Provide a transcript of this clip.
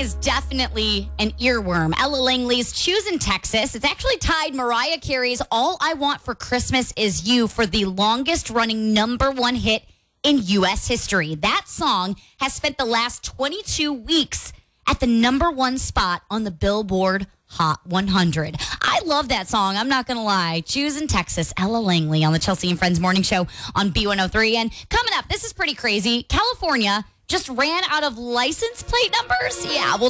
is definitely an earworm. Ella Langley's Choosing Texas. It's actually tied Mariah Carey's All I Want for Christmas Is You for the longest running #1 hit in U.S. history. That song has spent the last 22 weeks at the #1 spot on the Billboard Hot 100. I love that song. I'm not going to lie. Choosing Texas, Ella Langley on the Chelsea and Friends Morning Show on B103. And coming up, this is pretty crazy. California just ran out of license plate numbers. Yeah, we'll